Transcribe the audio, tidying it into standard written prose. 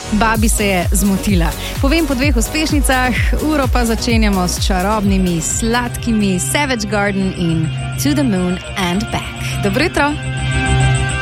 Babi se je zmotila. Povem po 2 uspešnicah, uro pa začenjamo s čarobnimi, sladkimi Savage Garden in To the Moon and Back. Dobro jutro!